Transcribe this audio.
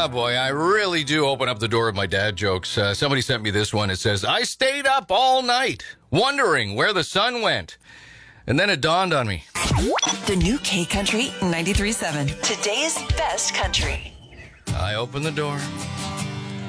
Ah, boy, I really do open up the door of my dad jokes. Somebody sent me this one. It says, I stayed up all night wondering where the sun went. And then it dawned on me. The new K Country 93.7. Today's best country. I open the door.